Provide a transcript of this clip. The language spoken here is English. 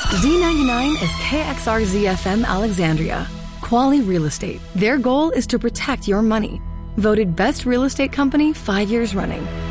Z99 is KXRZ FM Alexandria. Quali Real Estate. Their goal is to protect your money. Voted Best Real Estate Company 5 years running.